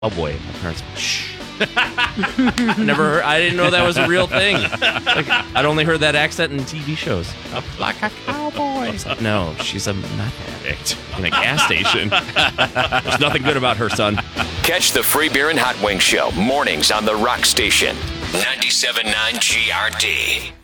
cowboy. My parents, shh. I didn't know that was a real thing. Like, I'd only heard that accent in TV shows. Like a cowboy. No, she's a meth addict in a gas station. There's nothing good about her, son. Catch the Free Beer and Hot Wings Show mornings on the Rock Station. 97.9 GRD.